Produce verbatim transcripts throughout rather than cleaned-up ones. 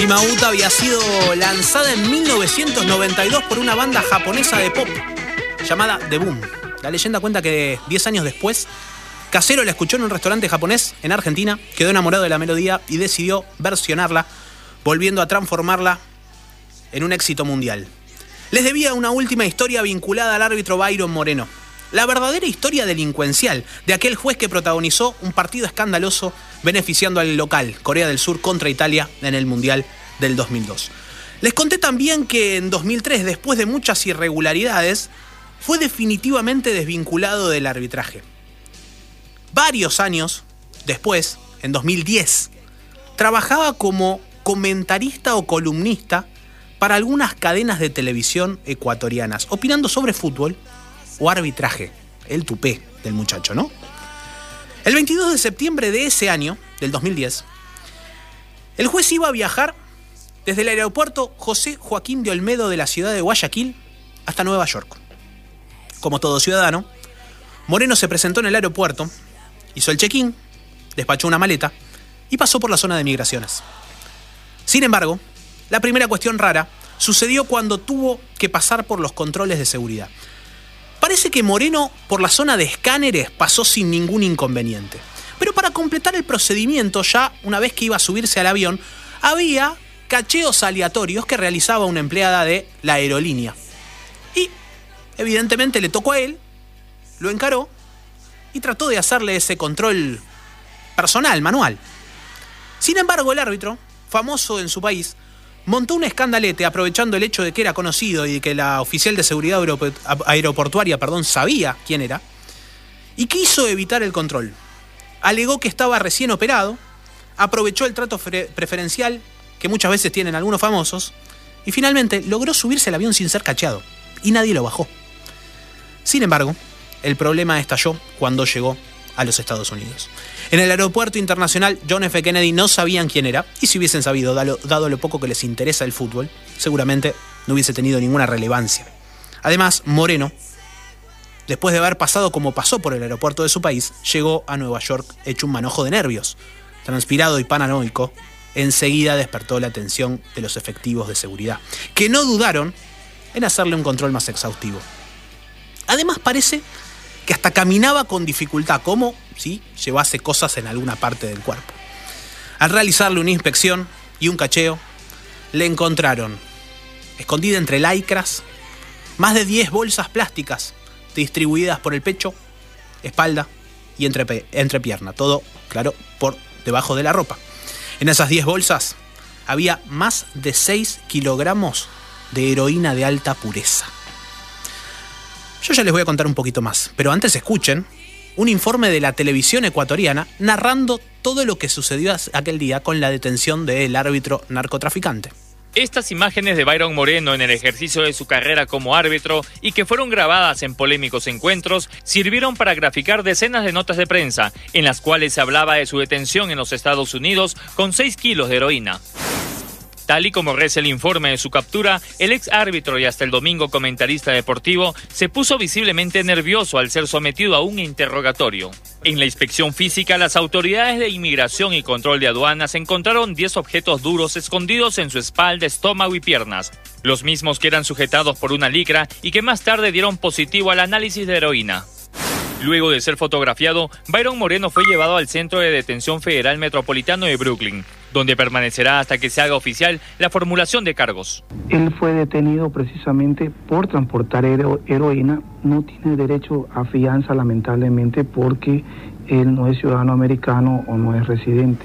Shimauta había sido lanzada en mil novecientos noventa y dos por una banda japonesa de pop llamada The Boom. La leyenda cuenta que diez años después, Casero la escuchó en un restaurante japonés en Argentina, quedó enamorado de la melodía y decidió versionarla, volviendo a transformarla en un éxito mundial. Les debía una última historia vinculada al árbitro Byron Moreno. La verdadera historia delincuencial de aquel juez que protagonizó un partido escandaloso beneficiando al local, Corea del Sur contra Italia en el Mundial del dos mil dos. Les conté también que en dos mil tres, después de muchas irregularidades, fue definitivamente desvinculado del arbitraje. Varios años después, en dos mil diez, trabajaba como comentarista o columnista para algunas cadenas de televisión ecuatorianas, opinando sobre fútbol o arbitraje. El tupé del muchacho, ¿no? El veintidós de septiembre de ese año, del dos mil diez, el juez iba a viajar desde el aeropuerto José Joaquín de Olmedo de la ciudad de Guayaquil hasta Nueva York. Como todo ciudadano, Moreno se presentó en el aeropuerto, hizo el check-in, despachó una maleta y pasó por la zona de migraciones. Sin embargo, la primera cuestión rara sucedió cuando tuvo que pasar por los controles de seguridad. Parece que Moreno por la zona de escáneres pasó sin ningún inconveniente. Pero para completar el procedimiento, ya una vez que iba a subirse al avión, había cacheos aleatorios que realizaba una empleada de la aerolínea. Y evidentemente le tocó a él, lo encaró y trató de hacerle ese control personal, manual. Sin embargo, el árbitro, famoso en su país, montó un escandalete aprovechando el hecho de que era conocido y de que la oficial de seguridad aeroportuaria perdón, sabía quién era, y quiso evitar el control. Alegó que estaba recién operado, aprovechó el trato preferencial que muchas veces tienen algunos famosos y finalmente logró subirse al avión sin ser cacheado y nadie lo bajó. Sin embargo, el problema estalló cuando llegó a los Estados Unidos. En el aeropuerto internacional John F. Kennedy no sabían quién era, y si hubiesen sabido, dado, dado lo poco que les interesa el fútbol, seguramente no hubiese tenido ninguna relevancia. Además, Moreno, después de haber pasado como pasó por el aeropuerto de su país, llegó a Nueva York hecho un manojo de nervios. Transpirado y paranoico, enseguida despertó la atención de los efectivos de seguridad, que no dudaron en hacerle un control más exhaustivo. Además, parece que hasta caminaba con dificultad, como si llevase cosas en alguna parte del cuerpo. Al realizarle una inspección y un cacheo, le encontraron, escondida entre lycras, más de diez bolsas plásticas distribuidas por el pecho, espalda y entrepe- entrepierna. Todo, claro, por debajo de la ropa. En esas diez bolsas había más de seis kilogramos de heroína de alta pureza. Yo ya les voy a contar un poquito más, pero antes escuchen un informe de la televisión ecuatoriana narrando todo lo que sucedió aquel día con la detención del árbitro narcotraficante. Estas imágenes de Byron Moreno en el ejercicio de su carrera como árbitro y que fueron grabadas en polémicos encuentros sirvieron para graficar decenas de notas de prensa en las cuales se hablaba de su detención en los Estados Unidos con seis kilos de heroína. Tal y como reza el informe de su captura, el ex árbitro y hasta el domingo comentarista deportivo se puso visiblemente nervioso al ser sometido a un interrogatorio. En la inspección física, las autoridades de inmigración y control de aduanas encontraron diez objetos duros escondidos en su espalda, estómago y piernas, los mismos que eran sujetados por una licra y que más tarde dieron positivo al análisis de heroína. Luego de ser fotografiado, Byron Moreno fue llevado al Centro de Detención Federal Metropolitano de Brooklyn, donde permanecerá hasta que se haga oficial la formulación de cargos. Él fue detenido precisamente por transportar hero- heroína. No tiene derecho a fianza, lamentablemente, porque él no es ciudadano americano o no es residente.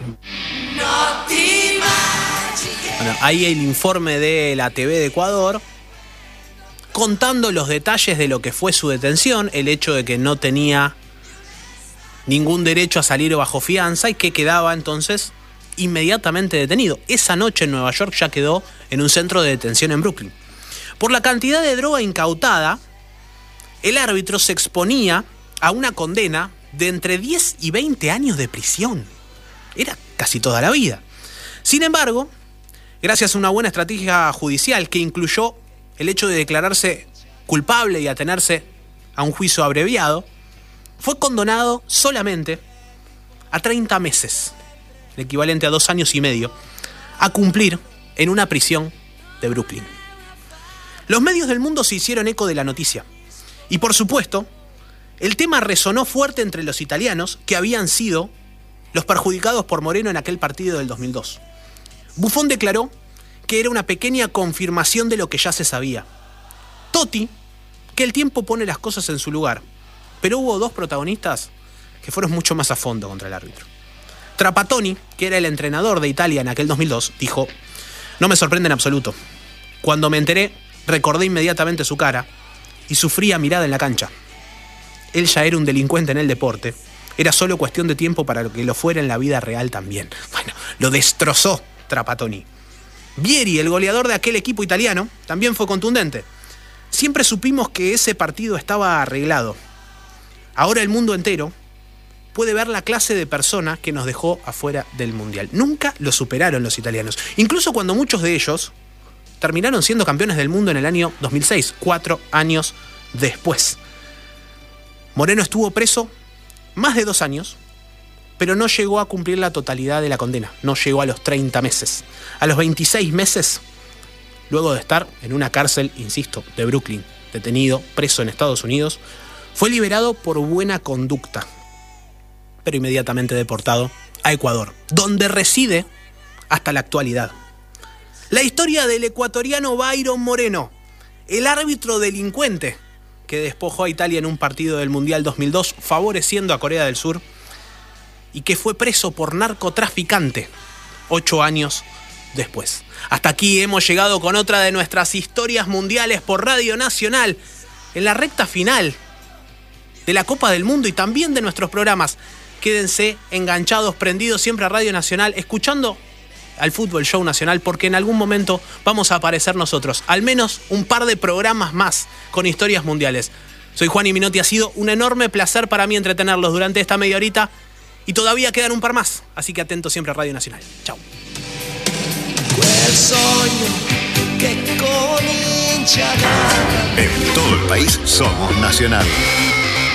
Bueno, ahí el informe de la T V de Ecuador, contando los detalles de lo que fue su detención, el hecho de que no tenía ningún derecho a salir bajo fianza y que quedaba entonces inmediatamente detenido. Esa noche en Nueva York ya quedó en un centro de detención en Brooklyn. Por la cantidad de droga incautada, el árbitro se exponía a una condena de entre diez y veinte años de prisión. Era casi toda la vida. Sin embargo, gracias a una buena estrategia judicial que incluyó el hecho de declararse culpable y atenerse a un juicio abreviado, fue condenado solamente a treinta meses, el equivalente a dos años y medio, a cumplir en una prisión de Brooklyn. Los medios del mundo se hicieron eco de la noticia. Y por supuesto, el tema resonó fuerte entre los italianos, que habían sido los perjudicados por Moreno en aquel partido del dos mil dos. Buffon declaró que era una pequeña confirmación de lo que ya se sabía. Totti, que el tiempo pone las cosas en su lugar. Pero hubo dos protagonistas que fueron mucho más a fondo contra el árbitro. Trapattoni, que era el entrenador de Italia en aquel dos mil dos, dijo: no me sorprende en absoluto. Cuando me enteré, recordé inmediatamente su cara y su fría mirada en la cancha. Él ya era un delincuente en el deporte. Era solo cuestión de tiempo para que lo fuera en la vida real también. Bueno, lo destrozó Trapattoni. Vieri, el goleador de aquel equipo italiano, también fue contundente. Siempre supimos que ese partido estaba arreglado. Ahora el mundo entero puede ver la clase de persona que nos dejó afuera del Mundial. Nunca lo superaron los italianos. Incluso cuando muchos de ellos terminaron siendo campeones del mundo en el año dos mil seis, cuatro años después. Moreno estuvo preso más de dos años, pero no llegó a cumplir la totalidad de la condena. No llegó a los treinta meses. A los veintiséis meses, luego de estar en una cárcel, insisto, de Brooklyn, detenido, preso en Estados Unidos, fue liberado por buena conducta, pero inmediatamente deportado a Ecuador, donde reside hasta la actualidad. La historia del ecuatoriano Byron Moreno, el árbitro delincuente que despojó a Italia en un partido del Mundial dos mil dos, favoreciendo a Corea del Sur, y que fue preso por narcotraficante ocho años después. Hasta aquí hemos llegado con otra de nuestras historias mundiales por Radio Nacional, en la recta final de la Copa del Mundo y también de nuestros programas. Quédense enganchados, prendidos siempre a Radio Nacional, escuchando al Fútbol Show Nacional, porque en algún momento vamos a aparecer nosotros, al menos un par de programas más con historias mundiales. Soy Juan Minotti, ha sido un enorme placer para mí entretenerlos durante esta media horita y todavía quedan un par más, así que atentos siempre a Radio Nacional. Chao. En todo el país somos Nacional.